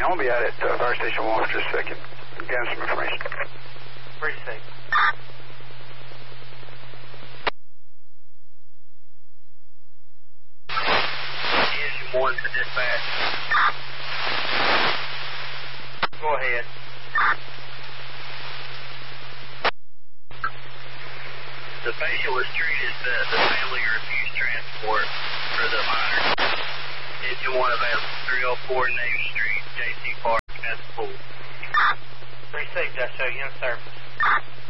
I'm going to be out at Fire Station 1 for just a second. Gather some information. Pretty safe. Engine 1 for dispatch. Go ahead. The patient was treated, the family refused transport for the minor. Engine 1 available, 304 Navy Street, JC Park, at the pool. Pretty safe, Joshua. You in service.